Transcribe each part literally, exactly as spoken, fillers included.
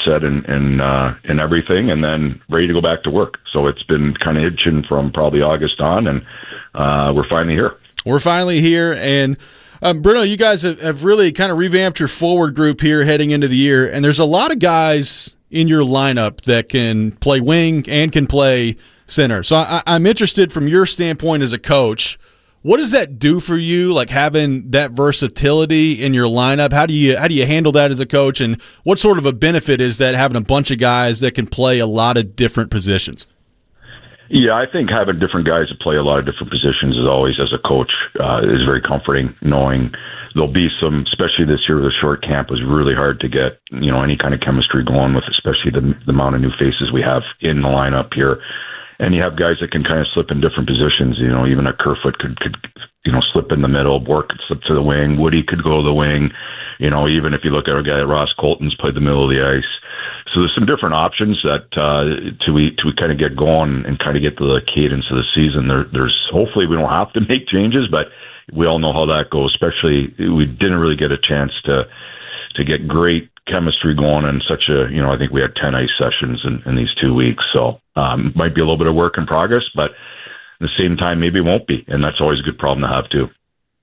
mindset and and, uh, and everything, and then ready to go back to work. So it's been kind of itching from probably August on, and uh, we're finally here. We're finally here, and um, Bruno, you guys have, have really kind of revamped your forward group here heading into the year, and there's a lot of guys in your lineup that can play wing and can play center. So I, I'm interested from your standpoint as a coach, what does that do for you, like having that versatility in your lineup? How do you how do you handle that as a coach, and what sort of a benefit is that having a bunch of guys that can play a lot of different positions? Yeah, I think having different guys that play a lot of different positions is always, as a coach, uh, is very comforting, knowing there'll be some, especially this year with the short camp, was really hard to get, you know, any kind of chemistry going with, especially the, the amount of new faces we have in the lineup here. And you have guys that can kind of slip in different positions. You know, even a Kerfoot could, could, you know, slip in the middle. Bork could slip to the wing. Woody could go to the wing. You know, even if you look at our guy, Ross Colton's played the middle of the ice. So there's some different options that uh, to we to kind of get going and kind of get to the cadence of the season. There, there's hopefully we don't have to make changes, but we all know how that goes. Especially we didn't really get a chance to to get great chemistry going in such a, you know, I think we had ten ice sessions in, in these two weeks. So um, might be a little bit of work in progress, but at the same time, maybe it won't be. And that's always a good problem to have too.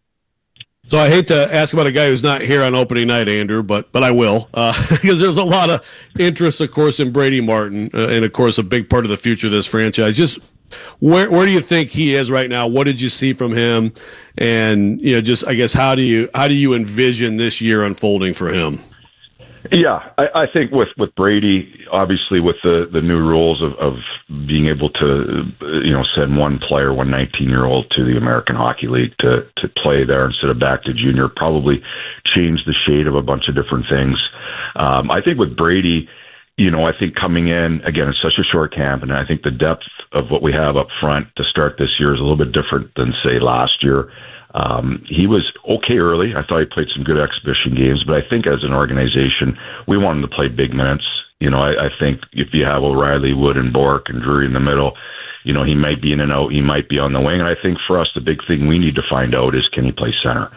So I hate to ask about a guy who's not here on opening night, Andrew, but but I will, uh, because there's a lot of interest, of course, in Brady Martin, uh, and, of course, a big part of the future of this franchise. Just where where do you think he is right now? What did you see from him? And, you know, just, I guess, how do you how do you envision this year unfolding for him? Yeah, I, I think with, with Brady, obviously with the, the new rules of, of being able to, you know, send one player, one nineteen-year-old to the American Hockey League to, to play there instead of back to junior, probably changed the shade of a bunch of different things. Um, I think with Brady, you know, I think coming in, again, it's such a short camp, and I think the depth of what we have up front to start this year is a little bit different than, say, last year. Um, he was okay early. I thought he played some good exhibition games, but I think as an organization, we want him to play big minutes. You know, I, I think if you have O'Reilly, Wood, and Bork and Drury in the middle, you know, he might be in and out, he might be on the wing. And I think for us, the big thing we need to find out is, can he play center?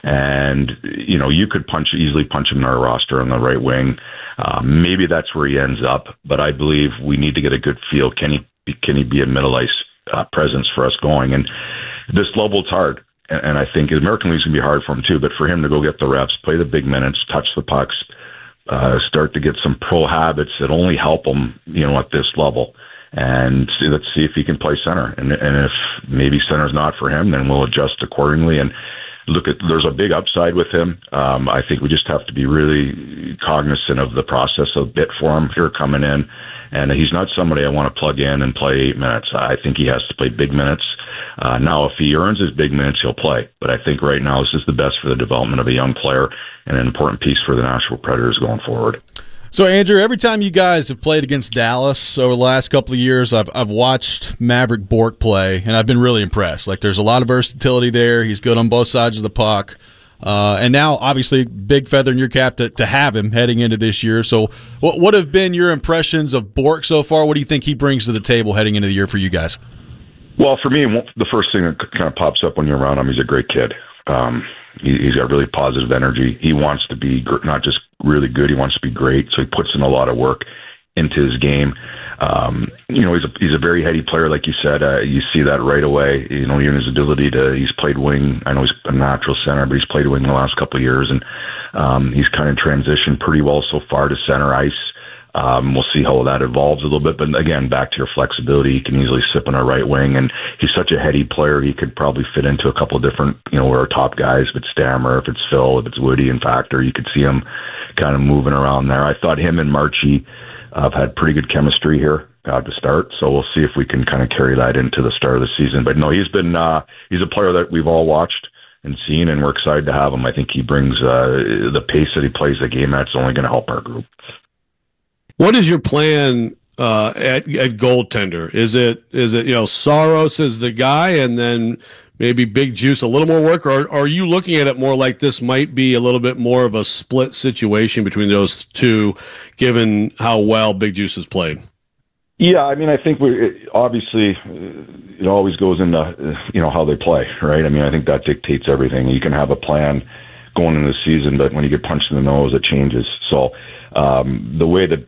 And, you know, you could punch easily punch him in our roster on the right wing. Uh, maybe that's where he ends up, but I believe we need to get a good feel. Can he be, can he be a middle ice uh, presence for us going? And this level's hard. And I think the American League's going to be hard for him too, but for him to go get the reps, play the big minutes, touch the pucks, uh, start to get some pro habits that only help him, you know, at this level. And see, let's see if he can play center. And, and if maybe center's not for him, then we'll adjust accordingly. And look at, there's a big upside with him. Um, I think we just have to be really cognizant of the process a bit for him here coming in. And he's not somebody I want to plug in and play eight minutes. I think he has to play big minutes. Uh, now, if he earns his big minutes, he'll play. But I think right now this is the best for the development of a young player and an important piece for the Nashville Predators going forward. So, Andrew, every time you guys have played against Dallas over the last couple of years, I've I've watched Mavrik Bourque play, and I've been really impressed. Like, there's a lot of versatility there. He's good on both sides of the puck. Uh, and now, obviously, big feather in your cap to, to have him heading into this year. So what, what have been your impressions of Bourque so far? What do you think he brings to the table heading into the year for you guys? Well, for me, the first thing that kind of pops up when you're around him, he's a great kid. Um, he, he's got really positive energy. He wants to be gr- not just really good, he wants to be great. So he puts in a lot of work into his game. Um, you know, he's a, he's a very heady player, like you said. Uh, you see that right away. You know, even his ability to, he's played wing. I know he's a natural center, but he's played wing the last couple of years, and um, he's kind of transitioned pretty well so far to center ice. Um, we'll see how that evolves a little bit. But again, back to your flexibility, he can easily slip on our right wing, and he's such a heady player. He could probably fit into a couple of different, you know, our top guys. If it's Stammer, if it's Phil, if it's Woody and Factor, you could see him kind of moving around there. I thought him and Marchie uh, have had pretty good chemistry here uh, to start. So we'll see if we can kind of carry that into the start of the season. But no, he's been, uh, he's a player that we've all watched and seen, and we're excited to have him. I think he brings uh, the pace that he plays the game at is only going to help our group. What is your plan uh, at, at goaltender? Is it is it you know Saros is the guy, and then maybe Big Juice a little more work, or are you looking at it more like this might be a little bit more of a split situation between those two, given how well Big Juice has played? Yeah, I mean, I think we obviously it always goes into you know how they play, right? I mean, I think that dictates everything. You can have a plan going into the season, but when you get punched in the nose, it changes. So um, the way that